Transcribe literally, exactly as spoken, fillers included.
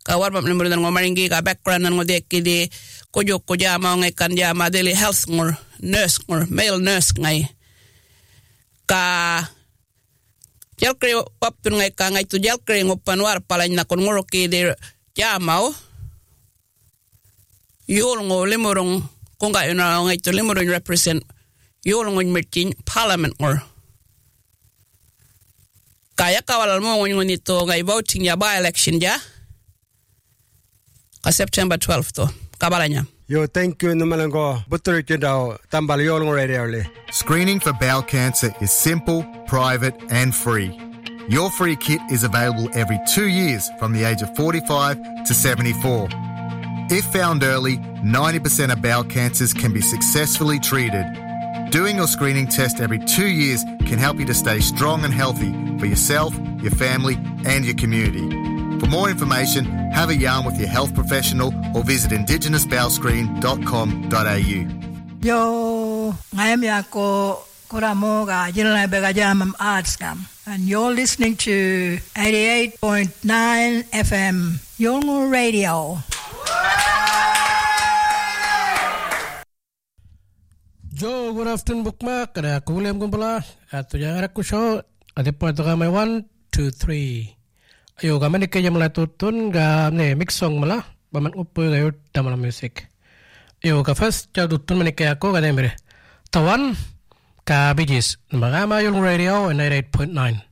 ka warmap nimur dan ngomaringi ka background nan ngode kidi kojok kojama ngai kan jama daily health ngor nurse ngor male nurse ngai ka jalkre paptun ngai ka ngai tu jalkre ngopan war palain na kon ngoro kidi jamao yol ngo limurong konga ina ngai tu limurong represent yol ngo mertin parliament ngor kaya kawal mo ngoni to ngai voting ya by election ja ka September twelfth to kabalanya yo thank you numalango butter kidao tambal yol ngo radio le. Screening for bowel cancer is simple, private and free. Your free kit is available every two years from the age of forty-five to seventy-four. If found early, ninety percent of bowel cancers can be successfully treated. Doing your screening test every two years can help you to stay strong and healthy for yourself, your family and your community. For more information, have a yarn with your health professional or visit indigenous bowel screen dot com dot a u. Yo, I am Yako Kuramoga, General Begajamam Artskam, and you're listening to eighty-eight point nine F M, Yolngu Radio. Jo, good afternoon, Bookmark. Ada aku William Gumbala. Atau yang aku show. Ada point kami one, two, three. Ayo kami ni kaya mulai tutun. Kami ni mix song malah. Baman upu kayo dalam music. Ayo ka first jauh tutun mani kaya aku kaya mere. Tawan ka Bee Gees. Nama kami Yolngu Radio ninety-eight point nine.